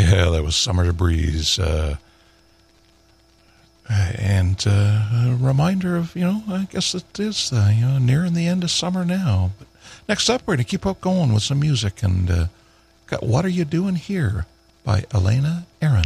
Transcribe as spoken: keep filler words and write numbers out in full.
Yeah, that was Summer Breeze. Uh, and uh, a reminder of, you know, I guess it is, uh, you know, nearing the end of summer now. But next up, we're going to keep up going with some music. And uh, got What Are You Doing Here by Elena Aaron.